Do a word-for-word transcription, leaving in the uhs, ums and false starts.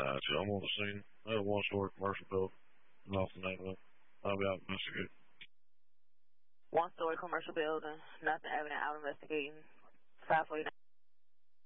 Gotcha. I'm on the scene. I had a one-story commercial building. Lost the name of it. I'll be out investigating. One-story commercial building. Nothing evident. Out investigating. five forty-nine.